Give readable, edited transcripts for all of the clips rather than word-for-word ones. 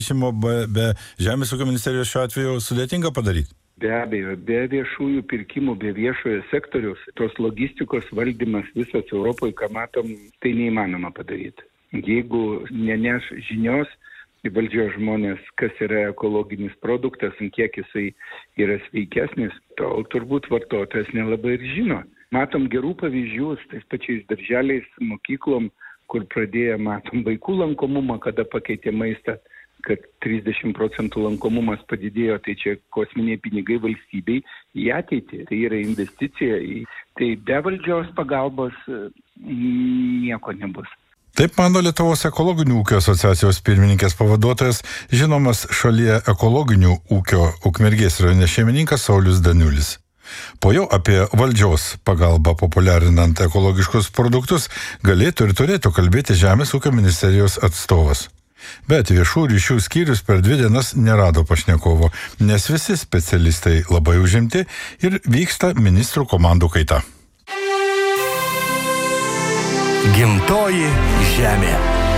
Be Žemės ūkio ministerijos šiuo atveju sudėtinga padaryti. Be abejo, be viešųjų pirkimų, be viešojo sektoriaus, tos logistikos valdymas visas Europoje, ką matom, tai neįmanoma padaryti. Jeigu neneš žinios į valdžios žmonės, kas yra ekologinis produktas, kiek jisai yra sveikesnis, tol turbūt vartotojas nelabai ir žino. Matom gerų pavyzdžių, tais pačiais darželiais, mokyklom, kur pradėję matom vaikų lankomumą, kada pakeitė maistą, kad 30% lankomumas padidėjo, tai čia kosminiai pinigai valstybei į ateitį. Tai yra investicija. Tai be valdžios pagalbos nieko nebus. Taip mano Lietuvos ekologinių ūkio asociacijos pirmininkės pavaduotojas, žinomas šalyje ekologinių ūkio Ukmergės rajone šeimininkas Saulius Daniulis. Po jo apie valdžios pagalbą populiarinant ekologiškus produktus galėtų ir turėtų kalbėti Žemės ūkio ministerijos atstovas. Bet viešų ryšių skyrius per 2 dienas nerado pašnekovo, nes visi specialistai labai užimti ir vyksta ministrų komandų kaita. Gimtoji žemė.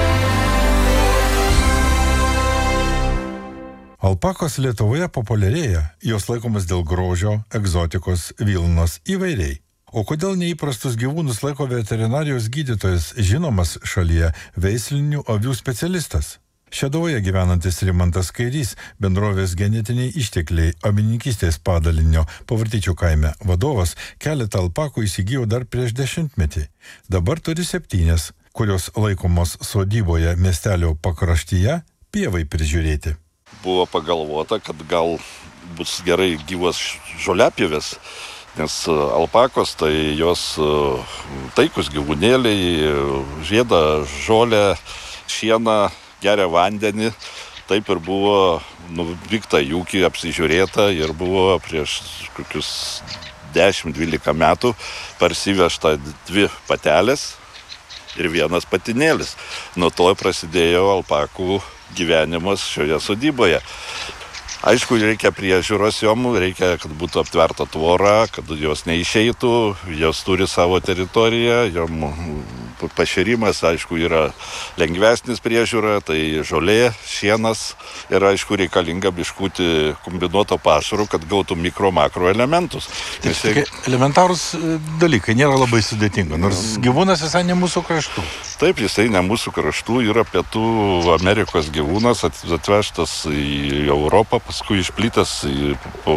Alpakos Lietuvoje populiarėja, jos laikomas dėl grožio, egzotikos, vilnos įvairiai. O kodėl neįprastus gyvūnus laiko veterinarijos gydytojas, žinomas šalyje veislinių avių specialistas? Šeduvoje gyvenantis Rimantas Kairys, bendrovės genetiniai ištekliai avininkystės padalinio Pavartyčių kaime vadovas, keletą alpakų įsigijo dar prieš 10 metį. Dabar turi 7, kurios laikomos sodyboje miestelio pakraštyje pievai prižiūrėti. Buvo pagalvota, kad gal bus gerai gyvas žoliapjovės, nes alpakos tai jos taikus gyvūnėliai, žieda žolę, šieną, geria vandenį. Taip ir buvo nuvykta į ūkį, apsižiūrėta ir buvo prieš kokius 10-12 metų parsivežta 2 patelės ir 1 patinėlis. Nuo to prasidėjo alpakų gyvenimas šioje sodyboje. Aišku, reikia priežiūros jom, reikia, kad būtų aptverta tvora, kad jos neišeitų, jos turi savo teritoriją, jom pašėrimas, aišku, yra lengvesnis priežiūra, tai žolė, šienas ir, aišku, reikalinga biškutį kombinuoto pašaro, kad gautų mikro-makro elementus. Tai elementarūs dalykai, nėra labai sudėtinga, nors gyvūnas visai ne mūsų kraštų. Taip, jisai ne mūsų kraštų, yra Pietų Amerikos gyvūnas, atvežtas į Europą, paskui išplytas į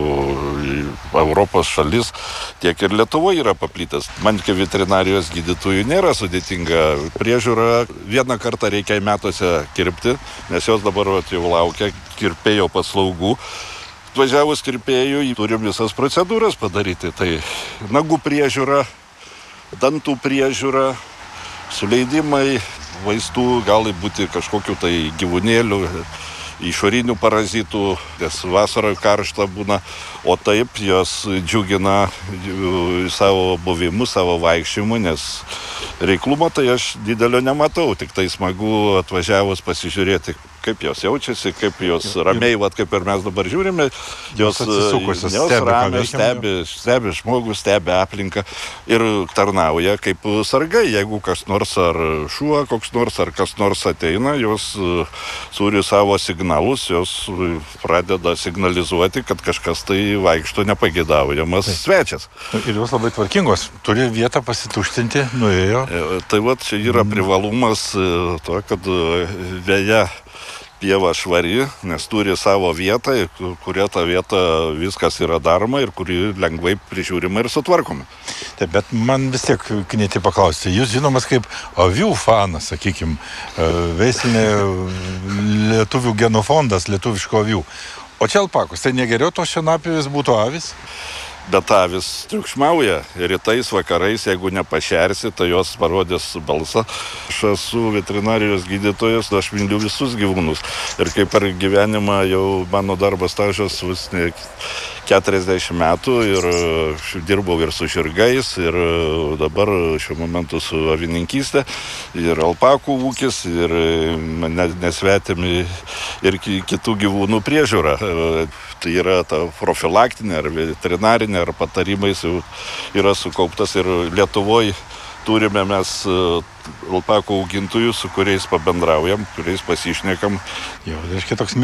Europos šalis, tiek ir Lietuvoje yra paplitęs. Man kaip veterinarijos gydytojų nėra sudėtinga priežiūra. 1 kartą reikia metuose kirpti, nes jos dabar jau laukia kirpėjo paslaugų. Atvažiavus kirpėjų, turim visas procedūras padaryti. Tai nagų priežiūra, dantų priežiūra, suleidimai, vaistų, gali būti kažkokių tai gyvūnėlių, išorinių parazitų, nes vasarą karšta būna, o taip jos džiugina savo buvimu, savo vaikščiojimu, nes reiklumo tai aš didelio nematau, tik tai smagu atvažiavus pasižiūrėti, kaip jos jaučiasi, kaip jos ramiai, kaip ir mes dabar žiūrime, jos ramiai stebi žmogų, stebi aplinką ir tarnauja kaip sargai. Jeigu kas nors ar šuo, koks nors ar kas nors ateina, jos turi savo signalus, jos pradeda signalizuoti, kad kažkas tai vaikšto nepagėdaujamas svečias. Ir jos labai tvarkingos, turi vietą pasituštinti, nuėjo. Tai čia yra privalumas to, kad veja pieva švari, nes turi savo vietą, kuria ta vieta viskas yra daroma ir kuri lengvai prižiūrima ir sutvarkoma. Taip, bet man vis tiek knieti paklausti. Jūs žinomas kaip avių fanas, sakykime, veislinė lietuvių genofondas, lietuviško avių. O čia alpakos, tai negeriau tos šienapjovės būtų avis? Bet avis triukšmauja rytais, vakarais, jeigu nepašersi, tai jos parodės balsą. Aš esu veterinarijos gydytojas, aš myliu visus gyvūnus. Ir kaip per gyvenimą jau mano darbas stažas 40 metų ir dirbau ir su žirgais, ir dabar šiuo momentu su avininkystė, ir alpakų ūkis, ir nesvetimi ir kitų gyvūnų priežiūra. Tai yra ta profilaktinė ar veterinarinė ar patarimais jau yra sukauptas ir Lietuvoje turime mes alpakų augintojų, su kuriais pabendraujam, kuriais pasišnekam. Jau, reiškia toks